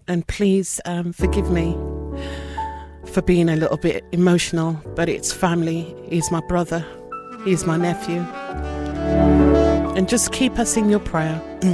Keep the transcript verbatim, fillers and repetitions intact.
And please um, forgive me for being a little bit emotional, but it's family. He's my brother. He's my nephew. And just keep us in your prayer.